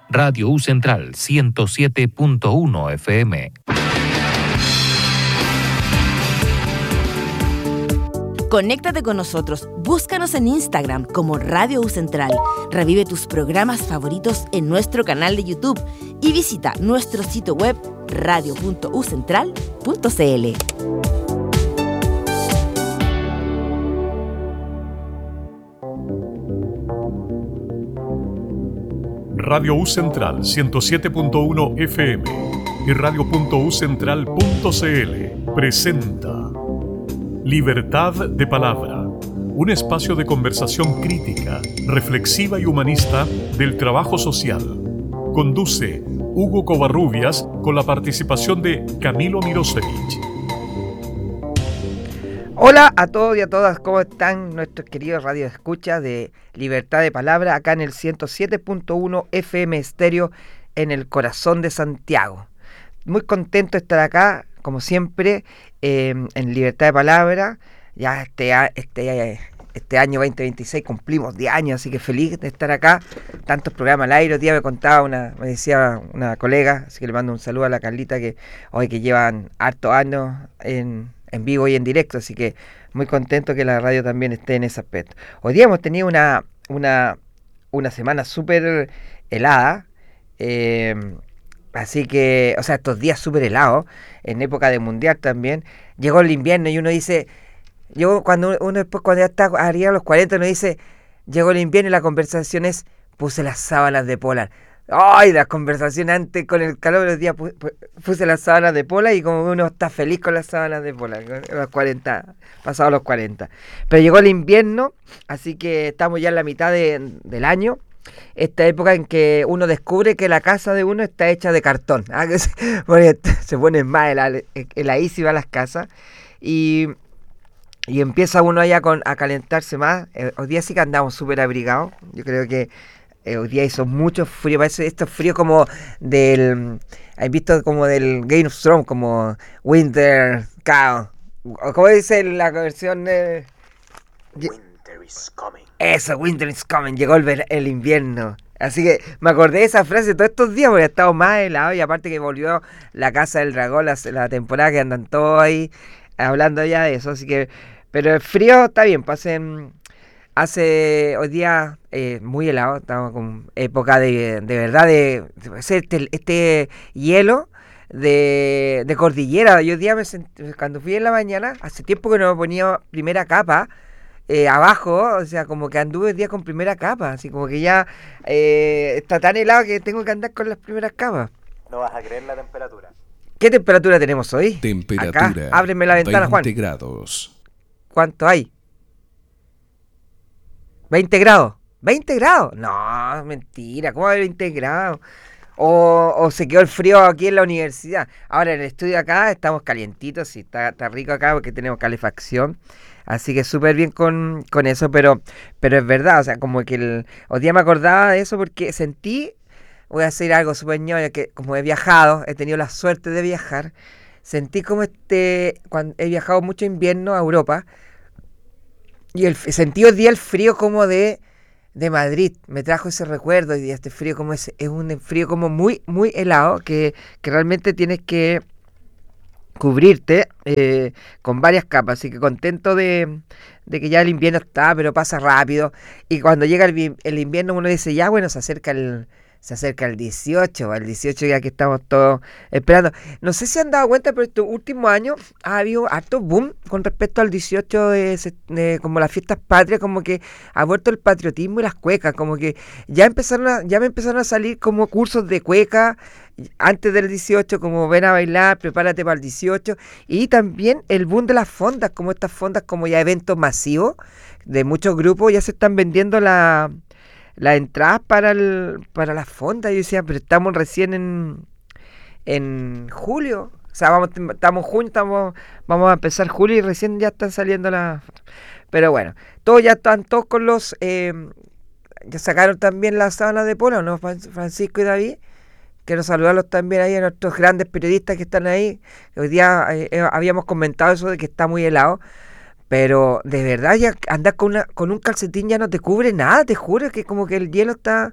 Radio U Central 107.1 FM. Conéctate con nosotros, búscanos en Instagram como Radio U Central, revive tus programas favoritos en nuestro canal de YouTube y visita nuestro sitio web radio.ucentral.cl. Radio U Central 107.1 FM y radio.ucentral.cl presenta Libertad de Palabra, un espacio de conversación crítica, reflexiva y humanista del trabajo social. Conduce Hugo Covarrubias con la participación de Camilo Mirosevich. Hola a todos y a todas, ¿cómo están nuestros queridos radioescuchas de Libertad de Palabra acá en el 107.1 FM Estéreo en el corazón de Santiago? Muy contento de estar acá, como siempre, en Libertad de Palabra. Ya este año 2026 cumplimos 10 años, así que feliz de estar acá. Tantos programas al aire. Hoy día me decía una colega, así que le mando un saludo a la Carlita, que hoy que llevan hartos años en vivo y en directo, así que muy contento que la radio también esté en ese aspecto. Hoy día hemos tenido una semana súper helada, así que, o sea, estos días súper helados, en época de mundial también. Llegó el invierno y uno dice, cuando ya está arriba de los 40, uno dice, llegó el invierno y la conversación es, puse las sábanas de polar. ¡Ay! La conversación antes, con el calor de los días, puse las sábanas de polar, y como uno está feliz con las sábanas de polar, los 40, pasados los 40. Pero llegó el invierno, así que estamos ya en la mitad del año, esta época en que uno descubre que la casa de uno está hecha de cartón, porque se ponen más heladísimas las casas, y empieza uno ya a calentarse más. Hoy día sí que andamos súper abrigados. Yo creo que hoy día hizo mucho frío, parece esto frío como ¿has visto como del Game of Thrones, como Winter Chaos? ¿Cómo dice la versión de Winter is coming? Eso, Winter is coming, llegó el invierno. Así que me acordé de esa frase todos estos días porque ha estado más helado, y aparte que volvió La Casa del Dragón, la temporada que andan todos ahí hablando ya de eso, así que, pero el frío está bien, hace hoy día muy helado, estamos con época de verdad de este hielo de cordillera. Yo hoy día cuando fui en la mañana, hace tiempo que no me ponía primera capa abajo, o sea, como que anduve hoy día con primera capa, así como que ya está tan helado que tengo que andar con las primeras capas. No vas a creer la temperatura. ¿Qué temperatura tenemos hoy? Temperatura. Acá, ábreme la ventana, 20 Juan. grados. ¿Cuánto hay? 20 grados. ¿20 grados? No, mentira. ¿Cómo hay 20 grados? O se quedó el frío aquí en la universidad. Ahora en el estudio acá estamos calientitos y está rico acá porque tenemos calefacción. Así que súper bien con eso, pero es verdad, o sea, como que hoy día me acordaba de eso porque voy a decir algo súper ñoño, que como he viajado, he tenido la suerte de viajar, sentí como cuando he viajado mucho invierno a Europa, y sentí hoy día el frío como de Madrid, me trajo ese recuerdo, y este frío como es un frío como muy, muy helado, que realmente tienes que cubrirte con varias capas, así que contento de que ya el invierno está, pero pasa rápido, y cuando llega el invierno uno dice, ya bueno, se acerca el 18, ya que estamos todos esperando. No sé si han dado cuenta, pero estos últimos años ha habido harto boom con respecto al 18, como las fiestas patrias, como que ha vuelto el patriotismo y las cuecas, como que ya me empezaron a salir como cursos de cueca antes del 18, como ven a bailar, prepárate para el 18, y también el boom de las fondas, como estas fondas como ya eventos masivos de muchos grupos, ya se están vendiendo las entradas para las fondas. Yo decía, pero estamos recién en julio, o sea, estamos en junio, vamos a empezar julio y recién ya están saliendo las. Pero bueno, todos ya están todos con ya sacaron también las sábanas de polo, ¿no? Francisco y David, quiero saludarlos también ahí a nuestros grandes periodistas que están ahí. Hoy día habíamos comentado eso de que está muy helado. Pero de verdad ya andar con un calcetín ya no te cubre nada, te juro que como que el hielo está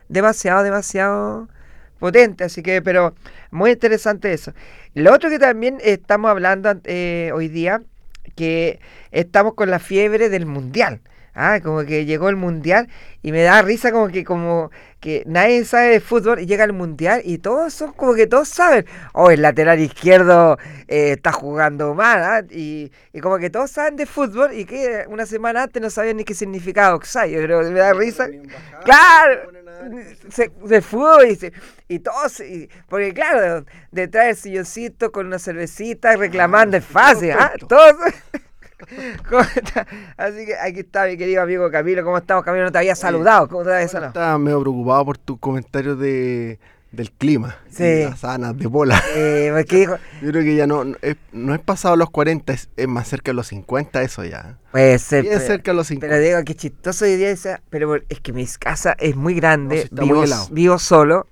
demasiado potente, así que, pero muy interesante eso. Lo otro que también estamos hablando hoy día, que estamos con la fiebre del mundial. Como que llegó el mundial y me da risa como que nadie sabe de fútbol y llega el mundial y todos son como que todos saben, el lateral izquierdo está jugando mal, y como que todos saben de fútbol y que una semana antes no sabían ni qué significaba offside, pero me da risa. Claro, de fútbol y todos, porque claro, detrás del silloncito con una cervecita reclamando es fácil, todos. ¿Cómo está? Así que aquí está mi querido amigo Camilo. ¿Cómo estamos, Camilo? No te había saludado. ¿Cómo te había saludado? Estaba medio preocupado por tus comentarios del clima. Sí. Y las sanas de bola. Dijo, yo creo que ya no es pasado los 40, es más cerca de los 50 eso ya. Puede ser. Bien cerca de los 50. Pero digo, qué chistoso hoy día pero es que mi casa es muy grande. No, sí, vivo solo.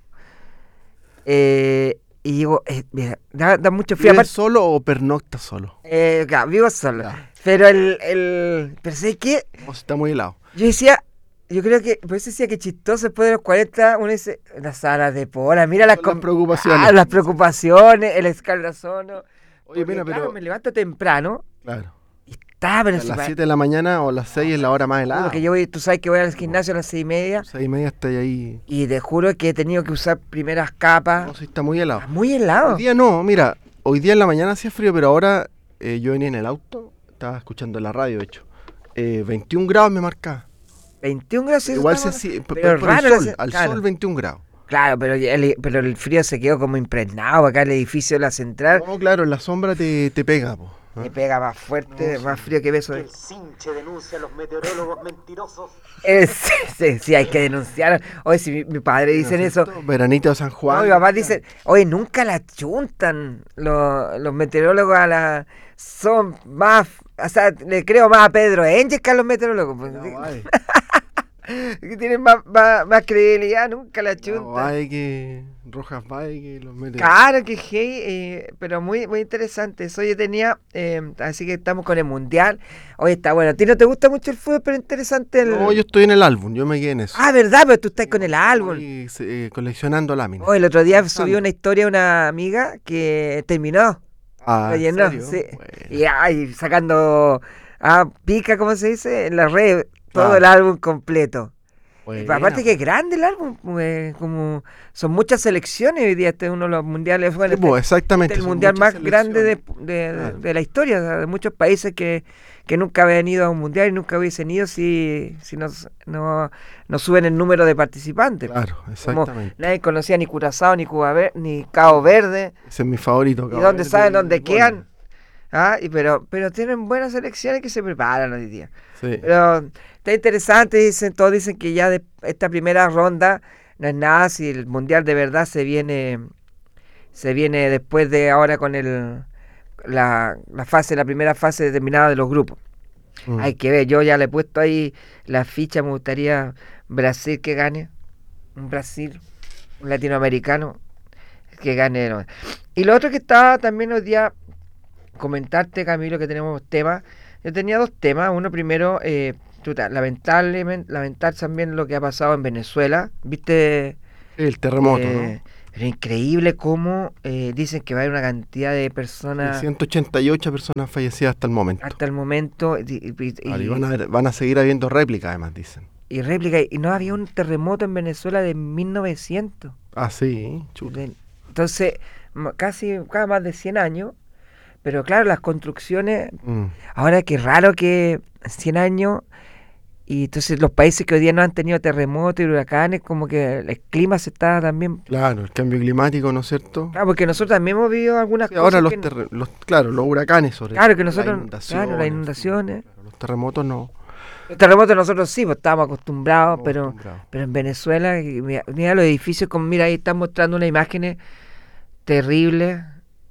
Y digo, mira, da mucho frío. ¿Vives solo o pernoctas solo? Claro, vivo solo. Ya. Pero pero ¿sabes qué? O si está muy helado. Yo creo que, por eso decía que chistoso después de los 40, uno dice, las salas de pola, mira las preocupaciones. Las preocupaciones, el escaldazono. Oye, mira, claro, pero... me levanto temprano. Claro. Y está, pero a las 7 de la mañana o las 6 es la hora más helada. Porque tú sabes que voy al gimnasio a las 6:30. 6:30 estoy ahí. Y te juro que he tenido que usar primeras capas. No, si está muy helado. Muy helado. Hoy día no, mira, hoy día en la mañana hacía frío, pero ahora yo venía en el auto, estaba escuchando la radio, de hecho. 21 grados me marcaba. 21 grados. Igual pero por raro, el sol, al claro. sol 21 grados. Claro, pero el frío se quedó como impregnado acá en el edificio de la central. No, claro, en la sombra te pega, po. Me pega más fuerte, más frío que beso. El Sinche denuncia a los meteorólogos mentirosos. Sí, hay que denunciar. Oye, si mi padre dicen eso. Veranito de San Juan. No, mi papá dice, oye, nunca la chuntan los meteorólogos son más, o sea, le creo más a Pedro Engel que a los meteorólogos. No, que tienen más credibilidad, nunca la chuntan. No, hay que Rojas Valle que los mete. Claro que hey, pero muy interesante. Eso yo tenía, así que estamos con el mundial. Oye, está bueno. ¿A ti no te gusta mucho el fútbol, pero interesante No, yo estoy en el álbum, yo me quedé en eso. ¿Verdad? Pero tú estás con el álbum. Estoy coleccionando láminas. El otro día subió una historia de una amiga que terminó. ¿En serio? Sí. Bueno. Y sacando pica, ¿cómo se dice? En la red, todo el álbum completo. Bueno, Aparte que es grande el álbum, como son muchas selecciones hoy día, este es uno de los mundiales, bueno, exactamente, el mundial más grande de la historia, o sea, de muchos países que nunca habían ido a un mundial y nunca hubiesen ido si no suben el número de participantes. Claro, exactamente. Como nadie conocía ni Curazao, ni ni Cabo Verde. Ese es mi favorito. ¿Y dónde saben dónde quedan? Pero tienen buenas selecciones que se preparan hoy día. Sí. Pero está interesante, todos dicen que ya de esta primera ronda no es nada, si el mundial de verdad se viene después de ahora con la primera fase determinada de los grupos. Hay que ver, yo ya le he puesto ahí la ficha, me gustaría Brasil que gane, un latinoamericano que gane. Y lo otro que estaba también hoy día, comentarte, Camilo, que tenemos temas. Yo tenía dos temas. Uno primero, lamentable también lo que ha pasado en Venezuela. ¿Viste? El terremoto, ¿no? Pero increíble cómo dicen que va a haber una cantidad de personas. 188 personas fallecidas hasta el momento. Hasta el momento. Y van a seguir habiendo réplicas, además, dicen. Y réplica. Y no había un terremoto en Venezuela de 1900. Ah, sí, chuta. Entonces, cada más de 100 años. Pero claro, las construcciones, ahora qué raro que 100 años, y entonces los países que hoy día no han tenido terremotos y huracanes, como que el clima se está también... Claro, el cambio climático, ¿no es cierto? Claro, porque nosotros también hemos vivido algunas cosas. Ahora los huracanes sobre todo. Claro, que nosotros... Las inundaciones. Los terremotos no. Los terremotos nosotros sí, pues estábamos acostumbrados, pero en Venezuela, mira los edificios, mira ahí están mostrando unas imágenes terribles.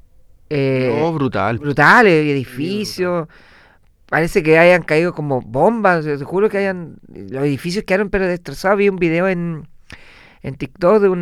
Brutales, edificios, parece que hayan caído como bombas, te juro que los edificios quedaron pero destrozados. Vi un video en TikTok de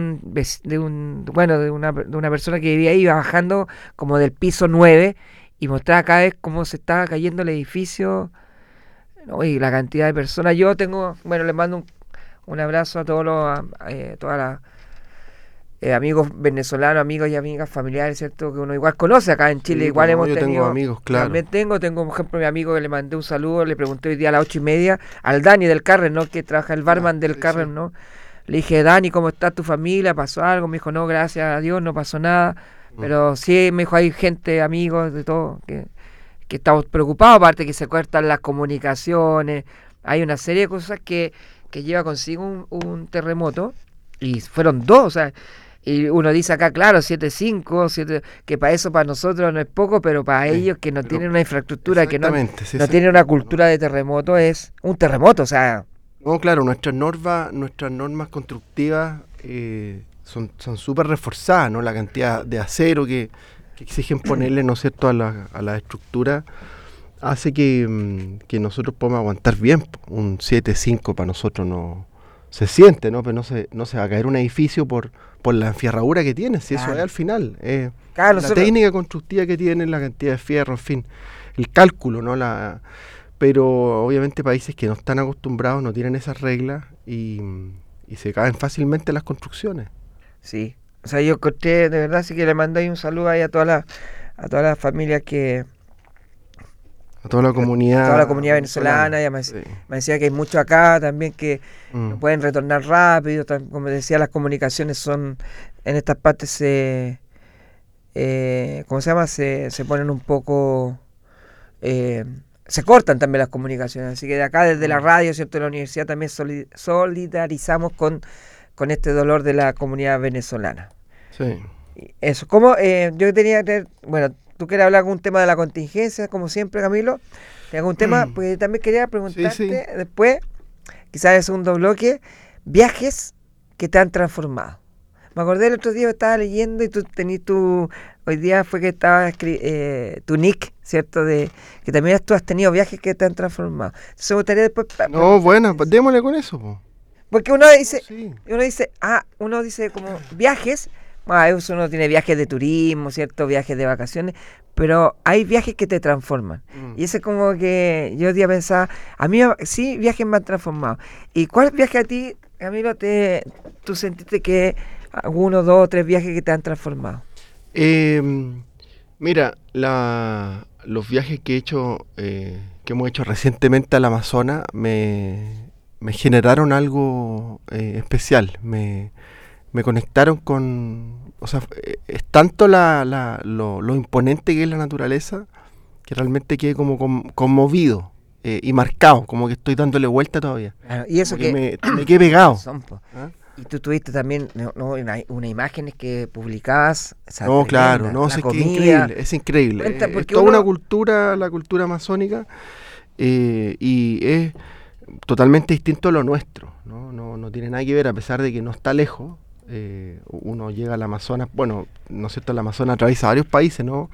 una persona que vivía ahí, iba bajando como del piso 9 y mostraba cada vez cómo se estaba cayendo el edificio, ¿no? Y la cantidad de personas. Yo tengo, les mando Un abrazo a todos todas las amigos venezolanos, amigos y amigas familiares, ¿cierto? Que uno igual conoce acá en Chile, Sí, igual hemos yo tenido. tengo amigos, claro. También tengo, por ejemplo, mi amigo que le mandé un saludo, le pregunté hoy día a las 8:30 al Dani del Carren, ¿no? Que trabaja el barman del sí, Carren, sí. ¿no? Le dije, Dani, ¿cómo está tu familia? ¿Pasó algo? Me dijo, no, gracias a Dios, no pasó nada. Pero sí, me dijo, hay gente, amigos, de todo, que estamos preocupados, aparte que se cortan las comunicaciones. Hay una serie de cosas que lleva consigo un terremoto, y fueron dos, o sea, y uno dice acá, claro, 7.5, que para eso, para nosotros no es poco, pero para ellos que no tienen una infraestructura, que no tienen una cultura de terremoto, es un terremoto, o sea... No, claro, nuestras normas constructivas son súper reforzadas, ¿no? La cantidad de acero que exigen ponerle, ¿no es cierto?, a la estructura hace que nosotros podamos aguantar bien. Un 7.5 para nosotros no se siente, ¿no? Pero no se va a caer un edificio por la enfierradura que tiene, si eso es al final. Claro, la técnica constructiva que tiene, la cantidad de fierro, en fin, el cálculo, ¿no? Pero obviamente países que no están acostumbrados no tienen esas reglas y se caen fácilmente las construcciones. Sí, o sea, yo encontré, de verdad, sí que le mandé ahí un saludo ahí a todas las familias a toda la comunidad. A toda la comunidad venezolana, y me decía que hay mucho acá también que no pueden retornar rápido, como decía, las comunicaciones son, en estas partes ¿cómo se llama? Se ponen un poco... se cortan también las comunicaciones, así que de acá desde la radio, ¿cierto?, de la universidad también solidarizamos con este dolor de la comunidad venezolana. Sí. Eso, como yo tenía que, bueno, tú quieres hablar algún tema de la contingencia, como siempre, Camilo, ¿tienes algún tema? Pues también quería preguntarte después, quizás en el segundo bloque, viajes que te han transformado. Me acordé el otro día que estaba leyendo y tú tenías hoy día fue que estaba tu nick, ¿cierto? Que también tú has tenido viajes que te han transformado. Entonces me gustaría después... No, bueno, pues démosle con eso, po. Porque uno dice como viajes, eso uno tiene viajes de turismo, ¿cierto? Viajes de vacaciones, pero hay viajes que te transforman. Y ese como que yo día pensaba, a mí sí, viajes me han transformado. ¿Y cuál viaje a ti, Camilo, tú sentiste que algunos, 2 o 3 viajes que te han transformado? Mira, los viajes que hemos hecho recientemente al Amazonas me generaron algo especial, me conectaron con, o sea, es tanto lo imponente que es la naturaleza que realmente quedé como conmovido y marcado, como que estoy dándole vuelta todavía. Claro, y eso que me quedé pegado. ¿Ah? Y tú tuviste también unas imágenes que publicabas. No, claro, no, es increíble, es increíble. Es toda una cultura, la cultura amazónica, y es totalmente distinto a lo nuestro, no tiene nada que ver, a pesar de que no está lejos. Uno llega al Amazonas, bueno, ¿no es cierto? El Amazonas atraviesa varios países, ¿no?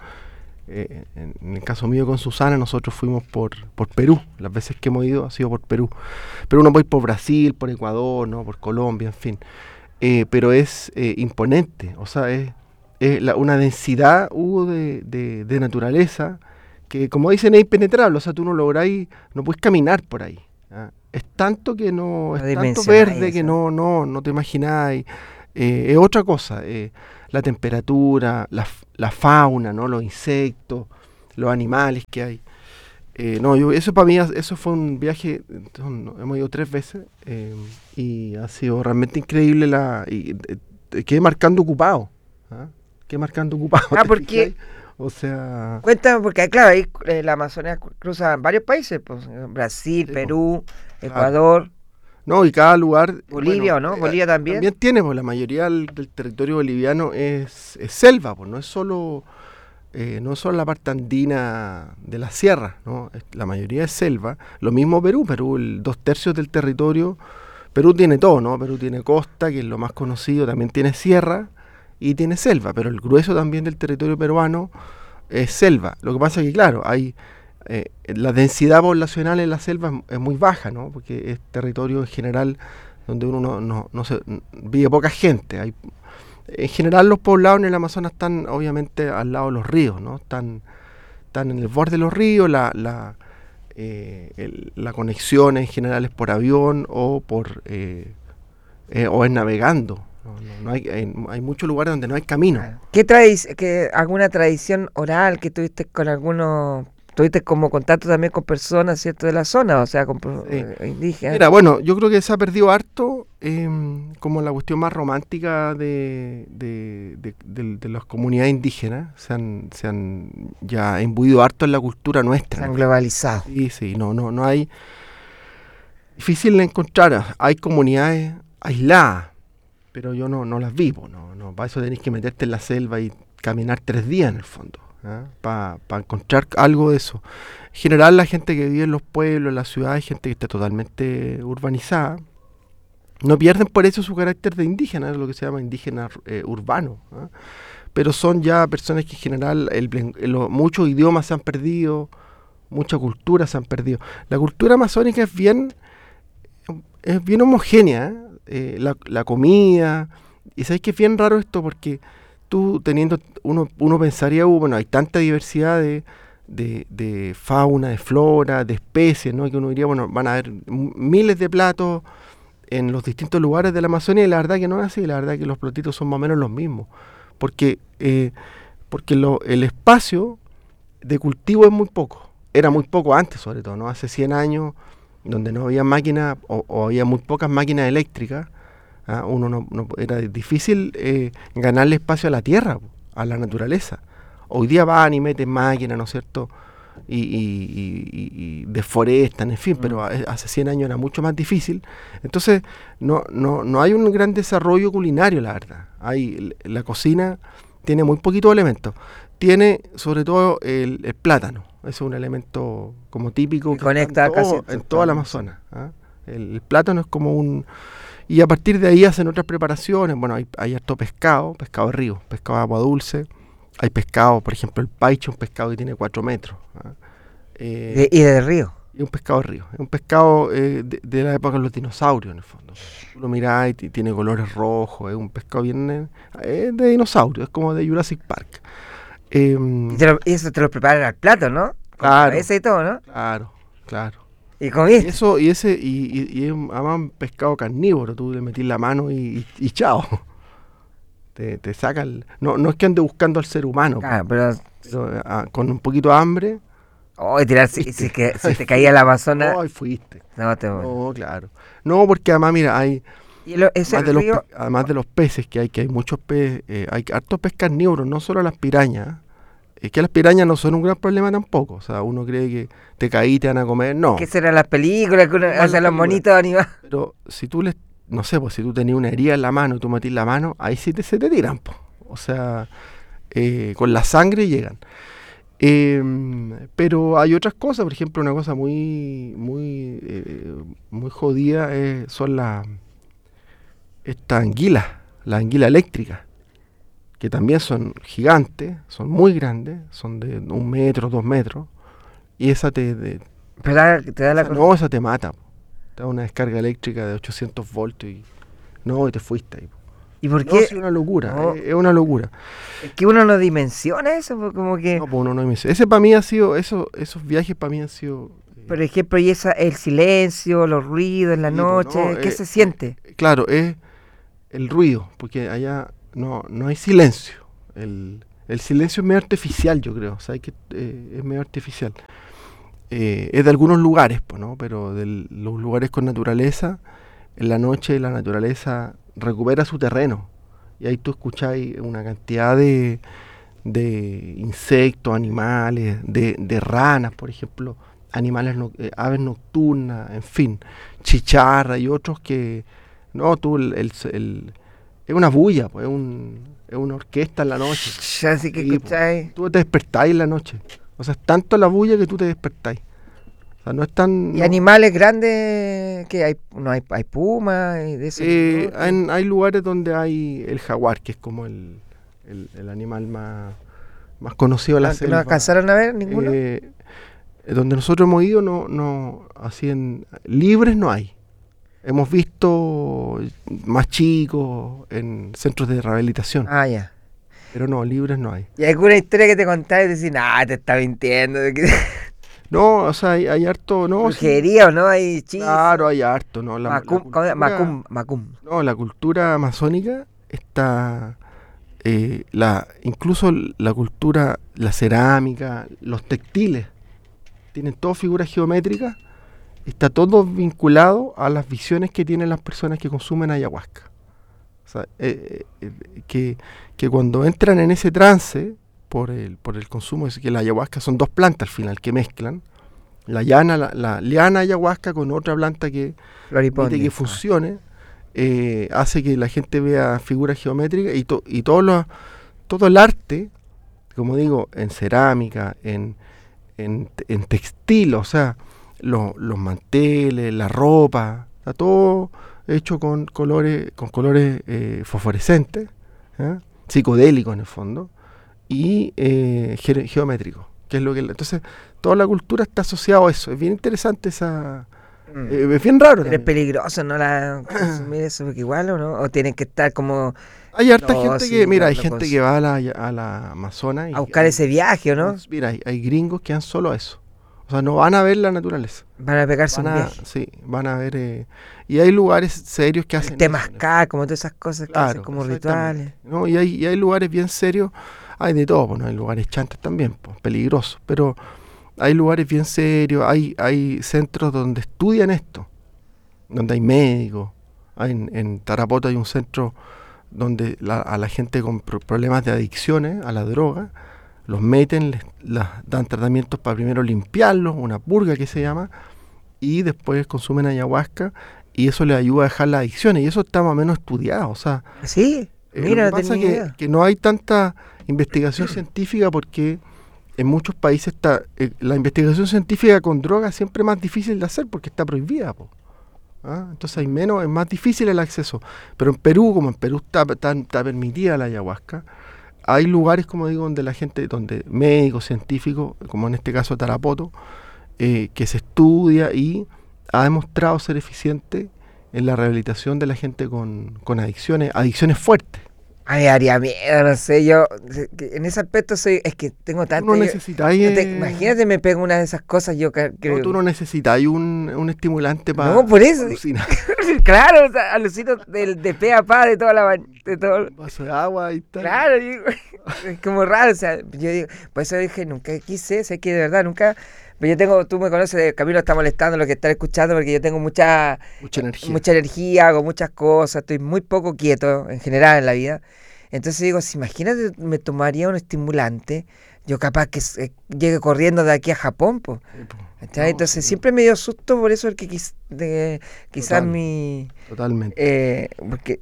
En el caso mío con Susana, nosotros fuimos por Perú. Las veces que hemos ido ha sido por Perú, pero uno puede ir por Brasil, por Ecuador, ¿no? Por Colombia, en fin, pero es imponente, o sea, es una densidad de naturaleza que, como dicen, es impenetrable. O sea, tú no lográis, no puedes caminar por ahí, ¿ah? Es tanto que no, es tanto verde eso, que no te imagináis. Es otra cosa, la temperatura, la fauna, ¿no? Los insectos, los animales que hay. Eso para mí, eso fue un viaje, hemos ido 3 veces, y ha sido realmente increíble. Quedé marcando ocupado, ¿ah? Porque... O sea... Cuéntame, porque claro, ahí la Amazonía cruza varios países, pues, Brasil, sí, Perú, Ecuador... No, y cada lugar... Bolivia, bueno, ¿no? Bolivia también. También tiene, pues la mayoría del territorio boliviano es selva, pues no es solo la parte andina de la sierra, ¿no? La mayoría es selva. Lo mismo Perú, 2/3 del territorio. Perú tiene todo, ¿no? Perú tiene costa, que es lo más conocido, también tiene sierra y tiene selva, pero el grueso también del territorio peruano es selva. Lo que pasa es que, claro, hay... la densidad poblacional en la selva es muy baja, ¿no? Porque es territorio en general donde uno no se vive poca gente. En general los poblados en el Amazonas están obviamente al lado de los ríos, ¿no? Están en el borde de los ríos. La conexión en general es por avión o por o es navegando. No hay muchos lugares donde no hay camino. ¿Alguna tradición oral que tuviste con algunos? Tuviste como contacto también con personas, ¿cierto?, de la zona, o sea, con indígenas. Mira, bueno, yo creo que se ha perdido harto como la cuestión más romántica de las comunidades indígenas. Se han ya imbuido harto en la cultura nuestra. Se han globalizado. Sí, no hay... Difícil de encontrar. Hay comunidades aisladas, pero yo no las vivo. No, para eso tenés que meterte en la selva y caminar 3 días en el fondo. Para encontrar algo de eso. En general, la gente que vive en los pueblos, en las ciudades, gente que está totalmente urbanizada, no pierden por eso su carácter de indígena, es lo que se llama indígena urbano, pero son ya personas que en general muchos idiomas se han perdido, mucha cultura se han perdido. La cultura amazónica es bien homogénea, la comida, y sabes que es bien raro esto porque tú uno pensaría, bueno, hay tanta diversidad de fauna, de flora, de especies, ¿no? Que uno diría, bueno, van a haber miles de platos en los distintos lugares de la Amazonia, y la verdad que no es así, la verdad que los platitos son más o menos los mismos, porque el espacio de cultivo es muy poco, era muy poco antes sobre todo, ¿no? Hace 100 años, donde no había máquinas o había muy pocas máquinas eléctricas, uno no era difícil ganarle espacio a la tierra, a la naturaleza. Hoy día van y meten máquinas, ¿no es cierto? Y deforestan, en fin, pero hace 100 años era mucho más difícil. Entonces no hay un gran desarrollo culinario, la verdad. La cocina tiene muy poquitos elementos. Tiene sobre todo el plátano. Ese es un elemento como típico que conecta en toda la Amazonas. El plátano es como un... Y a partir de ahí hacen otras preparaciones. Bueno, hay harto pescado de río, pescado de agua dulce. Hay pescado, por ejemplo, el paiche, un pescado que tiene 4 metros. ¿Y de río? Y un pescado de río. Es un pescado de la época de los dinosaurios, en el fondo. Tú lo mirás y tiene colores rojos. Es un pescado bien de dinosaurio. Es como de Jurassic Park. Y eso te lo preparan al plato, ¿no? Con claro. Cabeza y todo, ¿no? Claro. ¿Y comiste? Y es además un pescado carnívoro. Tú le metís la mano y chao. Te saca no es que ande buscando al ser humano. Claro, pero con un poquito de hambre. Si te caía el Amazonas. Ay, fuiste. No, claro. No, porque además, mira, hay. Además de los peces que hay muchos peces, hay hartos peces carnívoros, no solo las pirañas. Es que las pirañas no son un gran problema tampoco. O sea, uno cree que te caí y te van a comer. No. ¿Qué serán las películas que uno hace los monitos animados? Pero si tú no sé, pues si tú tenías una herida en la mano y tú metís la mano, ahí sí se te tiran, po. O sea, con la sangre llegan. Pero hay otras cosas, por ejemplo, una cosa muy jodida son estas anguilas, las anguilas eléctricas, que también son gigantes, son muy grandes, son de 1 metro, 2 metros, y esa te da la... No, esa te mata, po. Te da una descarga eléctrica de 800 voltios y te fuiste ahí. ¿Y por qué? Es una locura, es una locura. Es que uno no dimensiona eso, como que... No, pues uno no dimensiona. Ese para mí ha sido, esos viajes para mí han sido... Por ejemplo, y el silencio, los ruidos en la noche, ¿qué se siente? Claro, es el ruido, porque allá no hay silencio. El silencio es medio artificial, yo creo. O sea, es medio artificial. Es de algunos lugares, pues, ¿no? Pero de los lugares con naturaleza, en la noche la naturaleza recupera su terreno. Y ahí tú escucháis una cantidad de insectos, animales, de ranas, por ejemplo, aves nocturnas, en fin, chicharra y otros que... No, tú, es una bulla, pues, es una orquesta en la noche. Así que escucháis... Pues, tú te despertáis en la noche. O sea, es tanto la bulla que tú te despertáis. O sea, no es tan... ¿Y animales grandes que hay? ¿No hay pumas? Hay lugares donde hay el jaguar, que es como el animal más conocido de la selva. ¿No alcanzaron a ver ninguno? Donde nosotros hemos ido, no así libres no hay. Hemos visto más chicos en centros de rehabilitación. Ah, ya. Pero no, libres no hay. ¿Y alguna historia que te contáis y decís, te está mintiendo? No, o sea, hay harto, ¿no? Brujería, ¿o no? Hay hechizo. Claro, hay harto, ¿no? Macum. No, la cultura amazónica está, incluso la cultura, la cerámica, los textiles, tienen todo figuras geométricas, está todo vinculado a las visiones que tienen las personas que consumen ayahuasca. O sea, que cuando entran en ese trance por el consumo, es que la ayahuasca son dos plantas al final que mezclan, la liana ayahuasca con otra planta que permite que funcione, hace que la gente vea figuras geométricas y todo el arte, como digo, en cerámica, en textil, o sea, los manteles, la ropa, está todo hecho con colores fosforescentes, psicodélicos en el fondo, y geométricos, que es lo que entonces toda la cultura está asociada a eso. Es bien interesante esa, es bien raro. Pero es peligroso, ¿no? Consumir eso, porque igual, ¿o no? O tienen que estar como... Hay harta gente que, mira, hay gente que va a la Amazonas a buscar ese viaje, ¿o no? Mira, hay gringos que van solo a eso. O sea, no van a ver la naturaleza. Van a pegarse un viaje. Sí, van a ver... y hay lugares serios que hacen... Temazcal, como todas esas cosas que hacen como rituales. ¿No? Y hay lugares bien serios. Hay de todo, bueno, hay lugares chantes también, pues, peligrosos. Pero hay lugares bien serios, hay centros donde estudian esto. Donde hay médicos. En Tarapoto hay un centro donde a la gente con problemas de adicciones a la droga, los meten, les dan tratamientos para primero limpiarlos, una purga que se llama, y después consumen ayahuasca y eso les ayuda a dejar las adicciones, y eso está más o menos estudiado, o sea... Sí, mira, lo que pasa es que no hay tanta investigación científica porque en muchos países está la investigación científica con drogas siempre es más difícil de hacer porque está prohibida, entonces es más difícil el acceso, pero en Perú, como en Perú está permitida la ayahuasca, hay lugares, como digo, donde médicos, científicos, como en este caso Tarapoto, que se estudia y ha demostrado ser eficiente en la rehabilitación de la gente con adicciones fuertes. Ay, haría miedo, no sé, yo en ese aspecto es que tengo tanto... No necesitas... imagínate, me pego una de esas cosas, yo creo... No, tú no necesitas, hay un estimulante para... No, por eso... alucinar. Claro, o sea, alucino de pe a pa de toda la... De todo... Un vaso de agua y tal. Claro, es como raro, o sea, yo digo, por eso dije, nunca quise, sé que de verdad, nunca... Pero tú me conoces, Camilo está molestando lo que está escuchando porque yo tengo mucha energía, hago muchas cosas, estoy muy poco quieto en general en la vida. Entonces digo, si imagínate, me tomaría un estimulante, yo capaz que llegue corriendo de aquí a Japón, pues. Entonces siempre me dio susto por eso, porque quizás Totalmente. porque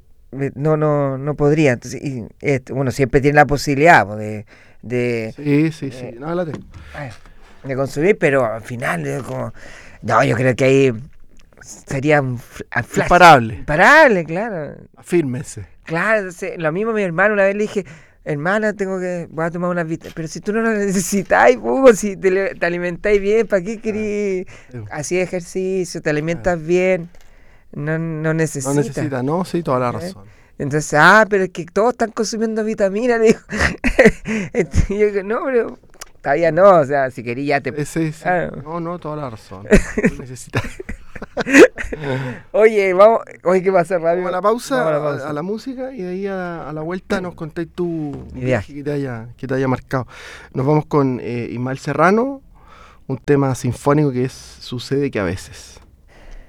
no podría. Entonces, uno siempre tiene la posibilidad de Sí, no la tengo. De consumir, pero al final yo creo que ahí sería imparable, claro. Afírmese. Claro, lo mismo a mi hermano, una vez le dije, hermana, voy a tomar unas vitaminas, pero si tú no las necesitáis, Hugo, si te alimentáis bien, ¿para qué querís? Así ejercicio, te alimentas bien, no necesitas. No necesitas, no, sí, toda la razón. Entonces, pero es que todos están consumiendo vitaminas, le digo. Y yo digo, no, pero... Todavía no, o sea, si quería ya te... Sí. No, toda la razón. Necesitas. Oye, ¿qué pasa, rápido? Vamos a la pausa, a la música, y de ahí a la vuelta nos contáis tu viaje que te haya marcado. Nos vamos con Ismael Serrano, un tema sinfónico que Sucede que a veces.